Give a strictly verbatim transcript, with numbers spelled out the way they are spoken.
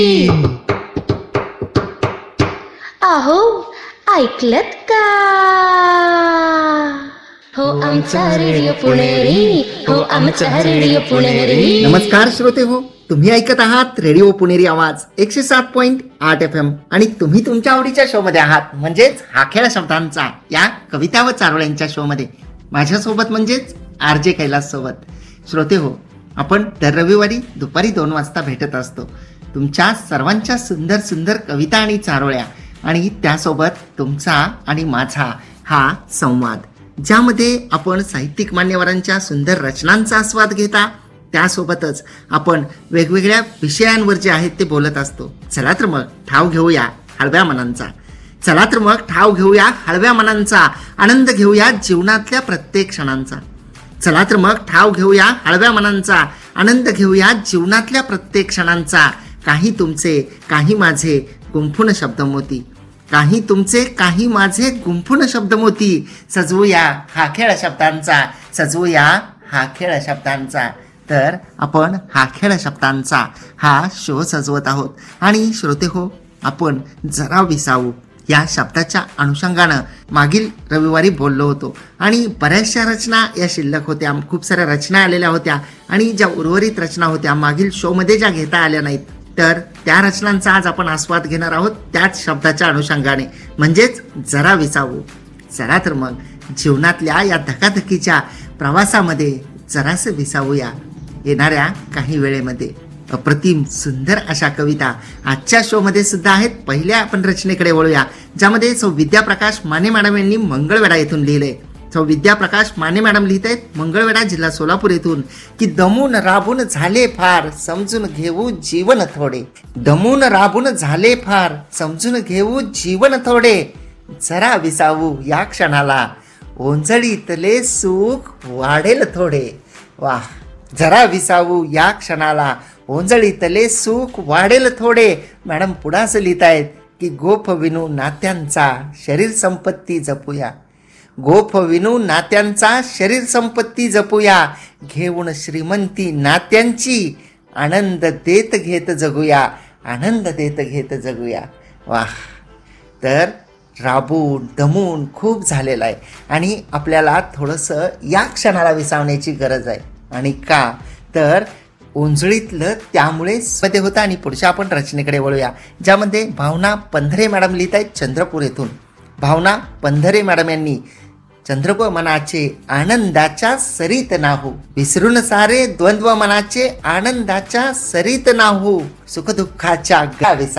अहो ऐकलत का? हो आमचा रेडिओ पुणेरी, हो आमचा रेडिओ पुणेरी. नमस्कार श्रोते हो, तुम्ही ऐकत आहात रेडिओ पुणेरी आवाज एकशे सात पॉइंट आठ एफ एम आणि तुम्ही तुमच्या आवडीच्या शो मध्ये आहात, म्हणजेच हा खेळ शब्दांचा या कविता व चारोळ्यांच्या शो मध्ये माझ्यासोबत म्हणजेच आर जे कैलास सोबत. श्रोते हो, आपण दर रविवारी दुपारी दोन वाजता भेटत असतो तुमच्या सर्वांच्या सुंदर सुंदर कविता आणि चारोळ्या आणि त्यासोबत तुमचा आणि माझा हा संवाद, ज्यामध्ये आपण साहित्यिक मान्यवरांच्या सुंदर रचनांचा आस्वाद घेता, त्यासोबतच आपण वेगवेगळ्या विषयांवर जे आहेत ते बोलत असतो. चला तर मग ठाव घेऊया हळव्या मनांचा. चला तर मग ठाव घेऊया हळव्या मनांचा, आनंद घेऊया जीवनातल्या प्रत्येक क्षणांचा. चला तर मग ठाव घेऊया हळव्या मनांचा, आनंद घेऊया जीवनातल्या प्रत्येक क्षणांचा. काही तुमचे काही माझे गुंफून शब्दमोती, काही तुमचे काही माझे गुंफून शब्दमोती. सजवूया हा खेळ शब्दांचा, सजवूया हा खेळ शब्दांचा. तर आपण हा खेळ शब्दांचा हा शो सजवत आहोत आणि श्रोते हो, आपण जरा विसावू या शब्दाच्या अनुषंगानं मागील रविवारी बोललो होतो आणि बऱ्याचशा रचना या शिल्लक होत्या. खूप साऱ्या रचना आलेल्या होत्या आणि ज्या उर्वरित रचना होत्या मागील शोमध्ये ज्या घेता आल्या नाहीत, तर त्या रचनांचा आज आपण आस्वाद घेणार आहोत त्याच शब्दाच्या अनुषंगाने, म्हणजेच जरा विसावू. चला तर मग जीवनातल्या या धकाधकीच्या प्रवासामध्ये जरासं विसावूया येणाऱ्या काही वेळेमध्ये. अप्रतिम सुंदर अशा कविता आजच्या शोमध्ये सुद्धा आहेत. पहिल्या आपण रचनेकडे वळूया, ज्यामध्ये सौ विद्याप्रकाश माने मॅडम यांनी मंगळवेढा येथून लिहिलंय. सौ विद्याप्रकाश माने मॅडम लिहित आहेत मंगळवेढा, जिल्हा सोलापूर येथून, की दमून राबून झाले फार, समजून घेऊ जीवन थोडे. दमून राबून झाले फार, समजून घेऊ जीवन थोडे. जरा विसावू या क्षणाला, ओंजळीतले सुख वाढेल थोडे. वाह, जरा विसावू या क्षणाला, ओंजळीतले सुख वाढेल थोडे. मॅडम पुढाच लिहित आहेत की गोफ विनू नात्यांचा शरीर संपत्ती जपूया. गोफ विनू नात्यांचा शरीर संपत्ती जपूया. घेऊन श्रीमंती नात्यांची, आनंद देत घेत जगूया, आनंद देत घेत जगूया. वाह, तर राबून दमून खूप झालेलं आहे आणि आपल्याला थोडंसं या क्षणाला विसावण्याची गरज आहे. आणि का तर ओंजळीतलं त्यामुळे मध्ये होतं. आणि पुढच्या आपण रचनेकडे वळूया, ज्यामध्ये भावना पंधरे मॅडम लिहित आहेत चंद्रपूर येथून. भावना पंधरे मॅडम यांनी चंद्रपूर मनाचे आनंदाच्या सरीत नाहू, विसरून सारे द्वंद्व मनाचे आनंदाच्या सरीत नाहू, सुखदुःखाच्या गाविसा